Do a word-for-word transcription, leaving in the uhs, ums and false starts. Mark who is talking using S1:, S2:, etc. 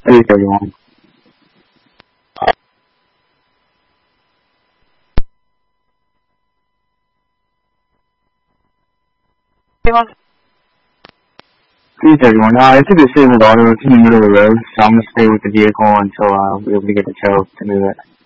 S1: Hey everyone. Peace everyone. Uh, it's a disabled auto. It's in the middle of the road, so I'm gonna stay with the vehicle until uh, we're able to get the tow to move it.